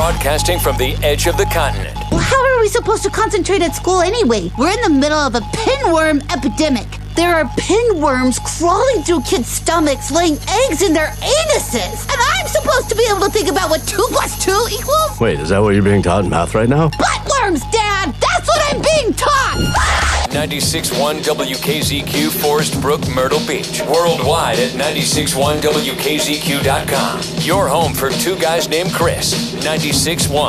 Broadcasting from the edge of the continent. Well, how are we supposed to concentrate at school anyway? We're in the middle of a pinworm epidemic. There are pinworms crawling through kids' stomachs, laying eggs in their anuses. And I'm supposed to be able to think about what 2 + 2 equals? Wait, is that what you're being taught in math right now? Buttworms, Dad! That's what I'm being taught! 96.1 WKZQ, Forest Brook, Myrtle Beach. Worldwide at 96.1WKZQ.com. Your home for two guys named Chris. 96.1.